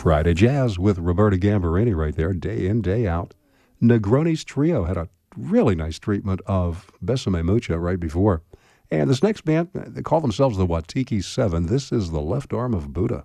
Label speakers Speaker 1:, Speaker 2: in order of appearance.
Speaker 1: Friday Jazz with Roberta Gambarini right there, day in, day out. Negronis Trio had a really nice treatment of Besame Mucho right before. And this next band, they call themselves the Watiki Seven. This is the Left Arm of Buddha.